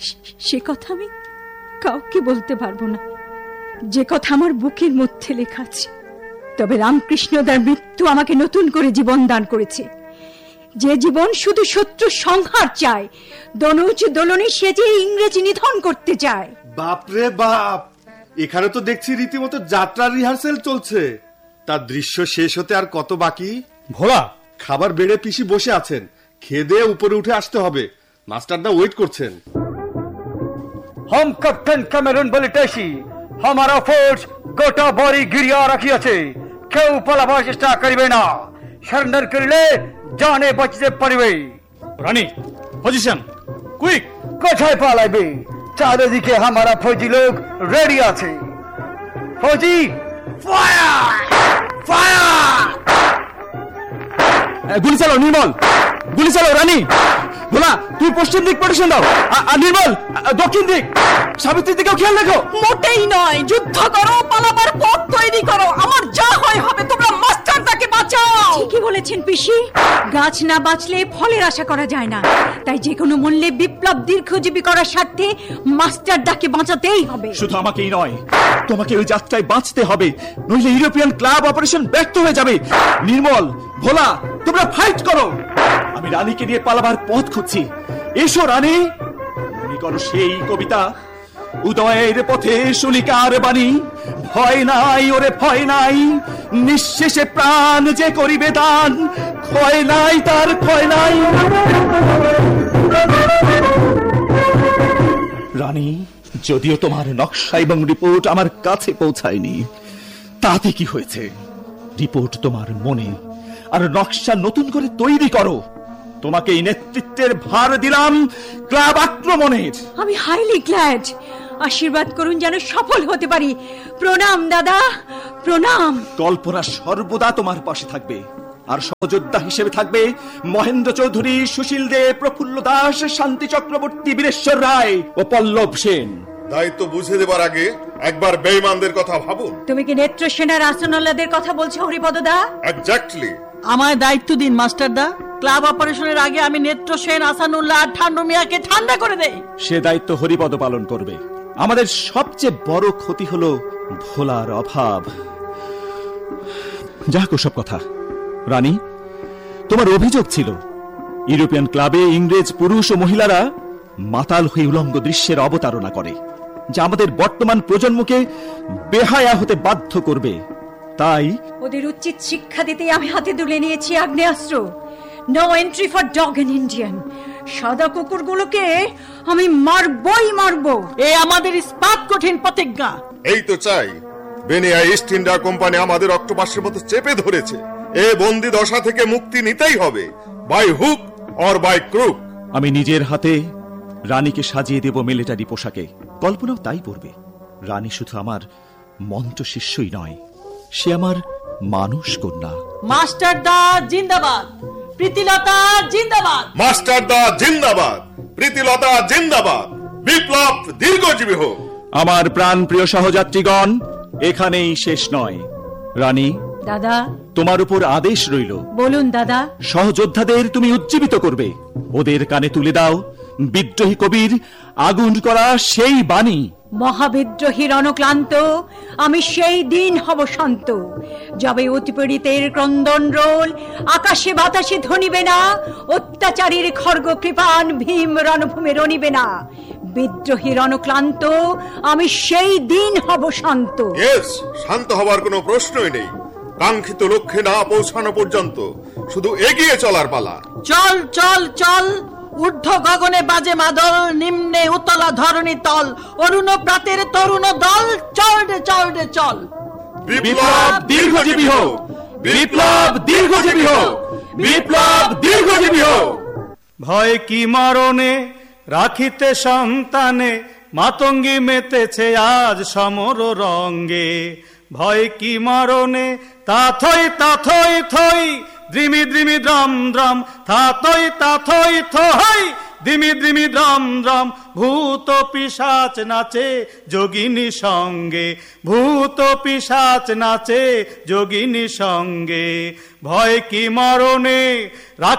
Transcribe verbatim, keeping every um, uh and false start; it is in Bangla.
সে কথা আমি কাউকে বলতে পারবো না, যে কথা আমার বুকের মধ্যে লেখা আছে। তবে রামকৃষ্ণদার মৃত্যু আমাকে নতুন করে জীবন দান করেছে, যে জীবন শুধু শত্রু সংহার চায়। দনুজ দোলনে সে যে ইংরেজি নিধন করতে চায়। বাপরে বাপ, এখানে তো দেখছি রীতিমতো যাত্রার রিহার্সেল চলছে। তার দৃশ্য শেষ হতে আর কত বাকি? ভোলা, খাবার বেড়ে পিসি বসে আছেন, খেয়ে দিয়ে উপরে উঠে আসতে হবে। মাস্টারদা ওয়েট করছেন। हम कैप्टन कैमरून বলিতেছি, हमारा फोर्स গোটা বাড়ি গিরিয়া রাখিয়াছে। কেউ পালাবার চেষ্টা করিবে না, সারেন্ডার করিলে জানে বাঁচিতে পারিবে। রানী, পজিশন, কুইক। কোথায় পালাইবে? চারিদিকে हमारा ফৌজি লোক রেডি আছে। ফৌজি, ফায়ার ফায়ার! গুলি চালাও নির্মল, গুলি চালাও। রানী, ভোলা, তুই পশ্চিম দিক পজিশন দাও, আর নির্মল দক্ষিণ দিক। সাবিত্রীর দিকেও খেয়াল রাখো। মোটেই নয়, যুদ্ধ করো, পালাবার পথ তৈরি করো। আমার যা হয় হবে, তোমরা মাস্টারদাকে বাঁচাও। ঠিকই বলেছেন পিসি, গাছ না বাঁচলে ফলের আশা করা যায় না। তাই যে কোনো মূল্যে বিপ্লব দীর্ঘজীবী করার স্বার্থে মাস্টারদাকে বাঁচাতেই হবে। শুধু আমাকেই নয়, তোমাকে ওই যাত্রায় বাঁচতে হবে, নইলে ইউরোপিয়ান ক্লাব অপারেশন ব্যর্থ হয়ে যাবে। নির্মল, ভোলা, তোমরা ফাইট করো। আমি রানীকে নিয়ে পালাবার পথ খুঁজছি। এসো রানী। মনে করো সেই কবিতা, উদয়ের পথে শুলিকার বাণী। ভয় নাই ওরে ভয় নাই, নিঃশেষে প্রাণ যে করিবে দান। ক্ষয় নাই তার ক্ষয় নাই। রানী, যদিও তোমার নকশা এবং রিপোর্ট আমার কাছে পৌঁছায়নি, তাতে কি হয়েছে? রিপোর্ট তোমার মনে, আর নকশা নতুন করে তৈরি করো। তোমাকে এই নেতৃত্বের ভার দিলাম ক্লাব আক্রমণের। আমি হাইলি গ্ল্যাড। আশীর্বাদ করুন যেন সফল হতে পারি। প্রণাম দাদা, প্রণাম। কল্পনা সর্বদা তোমার পাশে থাকবে, আর সহযোদ্ধা হিসেবে থাকবে মহেন্দ্র চৌধুরী, সুশীল দে, প্রফুল্ল দাস, শান্তি চক্রবর্তী, বীরেশ্বর রায় ও পল্লব সেন। দায়িত্ব বুঝে দেবার আগে একবার বেঈমানদের কথা ভাবুন। তুমি কি নেত্র সেনার আসনাল্লাদের কথা বলছো হরিপদ দা? এক্স্যাক্টলি। আমায় দায়িত্ব দিন মাস্টারদা। ক্লাব অপারেশনের আগে আমি নেত্র সেন, আসানুল্লাহ আর ঠান্ডু মিয়াকে ঠান্ডা করে দেই। সে দায়িত্ব হরিপদ পালন করবে। আমাদের সবচেয়ে বড় ক্ষতি হলো ভোলার অভাব। যাক ওসব কথা। রানী, তোমার অভিযোগ ছিল ইউরোপিয়ান ক্লাবে ইংরেজ পুরুষ ও মহিলারা মাতাল হয়ে উলঙ্গ দৃশ্যের অবতারণা করে, যা আমাদের বর্তমান প্রজন্মকে বেহায়া হতে বাধ্য করবে। তাই ওদের উচিত শিক্ষা দিতে আমি হাতে তুলে নিয়েছি আগ্নেয়াস্ত্র। No entry for dog and Indian. সাদা কুকুরগুলোকে আমি মারবই মারবো। এ আমাদের ইস্পাত কঠিন প্রতিজ্ঞা। এই তো চাই। বেনিয়া ইস্ট ইন্ডিয়া কোম্পানি আমাদের অক্টোপাসের মতো চেপে ধরেছে। এ বন্দি দশা থেকে মুক্তি নিতেই হবে, by hook or by crook. আমি নিজের হাতে রানীকে সাজিয়ে দেব মিলিটারি পোশাকে। কল্পনাও তাই পড়বে। রানী শুধু আমার মন্ত্র শিষ্যই নয়, সে আমার মানুষ কন্যা। মাস্টারদা জিন্দাবাদ, প্রীতিলতা জিন্দাবাদ। মাস্টারদা জিন্দাবাদ, প্রীতিলতা জিন্দাবাদ। বিপ্লব দীর্ঘজীবী হোক। আমার প্রাণ প্রিয় সহযাত্রীগণ, এখানেই শেষ নয়। রানী, দাদা, তোমার উপর আদেশ রইল। বলুন দাদা। সহযোদ্ধাদের তুমি উজ্জীবিত করবে। ওদের কানে তুলে দাও বিদ্রোহী কবির আগুন করা সেই বাণী। মহাবিদ্রোহীর অনক্লান্ত আমি সেই দিন হব শান্ত, যবে অতিপীড়িতের ক্রন্দন রোল আকাশে বাতাসে ধ্বনিবে না, অত্যাচারীর খর্গ কৃপান ভীম রণভূমে রণিবে না। বিদ্রোহীর অনক্লান্ত আমি সেই দিন হব শান্ত। ইয়েস, শান্ত হবার কোনো প্রশ্নই নেই। কাঙ্ক্ষিত লক্ষ্যে না পৌঁছানো পর্যন্ত শুধু এগিয়ে চলার পালা। চল চল চল, ঊর্ধ্ব গগনে বাজে মাদল, নিম্নে উতলা ধরণী তল, অরুণ প্রাতের তরুণ দল, চল রে চল রে চল। বিপ্লব দীর্ঘজীবী হোক, বিপ্লব দীর্ঘজীবী হোক, বিপ্লব দীর্ঘজীবী হোক। ভয় কি মরণে রাখিতে সন্তানে, মাতঙ্গী মেতেছে আজ সমর রঙ্গে। ভয় কি মরণে তা থই তা থই থই, দ্রিমি দ্রিমি দ্রম দ্রম, থা থই তা থই থই, দ্রিমি দ্রিমি দ্রম দ্রম। ভূত পিশাচ নাচে যোগিনী সঙ্গে, ভূত পিশাচ নাচে যোগিনী সঙ্গে। ভয় কি মরণে